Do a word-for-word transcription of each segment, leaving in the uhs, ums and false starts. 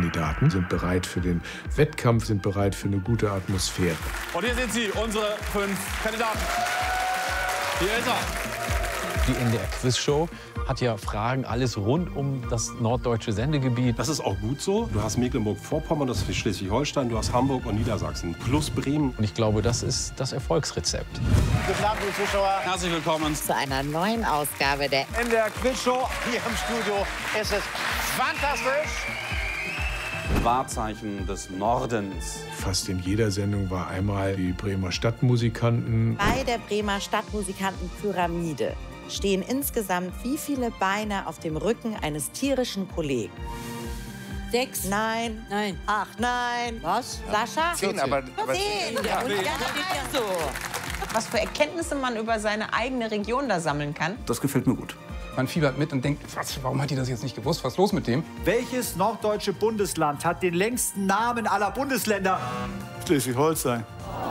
Kandidaten sind bereit für den Wettkampf, sind bereit für eine gute Atmosphäre. Und hier sind sie, unsere fünf Kandidaten. Hier ist er. Die N D R-Quiz-Show hat ja Fragen, alles rund um das norddeutsche Sendegebiet. Das ist auch gut so. Du hast Mecklenburg-Vorpommern, das ist Schleswig-Holstein, du hast Hamburg und Niedersachsen plus Bremen. Und ich glaube, das ist das Erfolgsrezept. Guten Abend, liebe Zuschauer. Herzlich willkommen zu einer neuen Ausgabe der N D R-Quiz-Show. Hier im Studio ist es fantastisch. Wahrzeichen des Nordens. Fast in jeder Sendung war einmal die Bremer Stadtmusikanten. Bei der Bremer Stadtmusikantenpyramide stehen insgesamt wie viele Beine auf dem Rücken eines tierischen Kollegen? Sechs, nein, nein, acht, nein. Was? Sascha? Zehn, aber... aber Zehn. Ja, und ja, also. Was für Erkenntnisse man über seine eigene Region da sammeln kann. Das gefällt mir gut. Man fiebert mit und denkt, was, warum hat die das jetzt nicht gewusst? Was ist los mit dem? Welches norddeutsche Bundesland hat den längsten Namen aller Bundesländer? Schleswig-Holstein.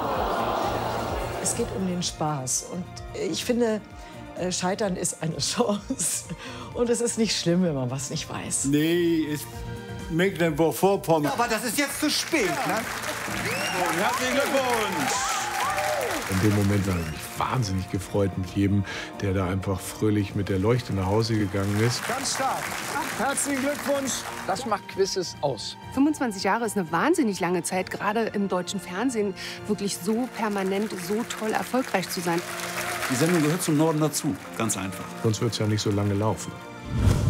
Es geht um den Spaß. Und ich finde, Scheitern ist eine Chance. Und es ist nicht schlimm, wenn man was nicht weiß. Nee, ist Mecklenburg-Vorpommern. Ja, aber das ist jetzt zu spät. Ne? Herzlichen Glückwunsch. In dem Moment habe ich mich wahnsinnig gefreut mit jedem, der da einfach fröhlich mit der Leuchte nach Hause gegangen ist. Ganz stark. Herzlichen Glückwunsch. Das macht Quizzes aus. fünfundzwanzig Jahre ist eine wahnsinnig lange Zeit, gerade im deutschen Fernsehen wirklich so permanent, so toll erfolgreich zu sein. Die Sendung gehört zum Norden dazu, ganz einfach. Sonst wird es ja nicht so lange laufen.